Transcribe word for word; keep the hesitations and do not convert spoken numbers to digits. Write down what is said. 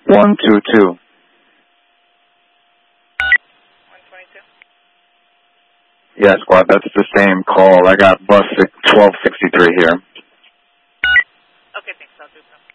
one two two. one twenty-two? Yeah, squad, that's the same call. I got bus twelve sixty-three here. Okay, thanks. I'll do that.